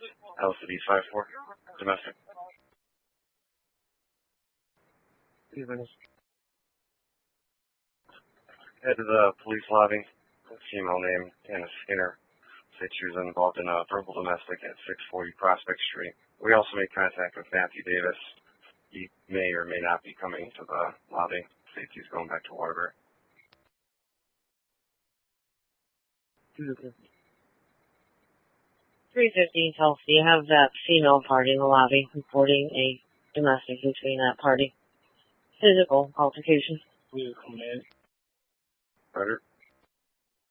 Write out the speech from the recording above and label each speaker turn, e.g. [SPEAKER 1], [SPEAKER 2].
[SPEAKER 1] LCD 54, domestic. Head to the police lobby. A female named Anna Skinner said she was involved in a verbal domestic at 640 Prospect Street. We also made contact with Matthew Davis. He may or may not be coming to the lobby. Safety's going back to Waterbury.
[SPEAKER 2] 350 Tulsa. You have that female party in the lobby reporting a domestic between that party. Physical altercation.
[SPEAKER 1] Roger.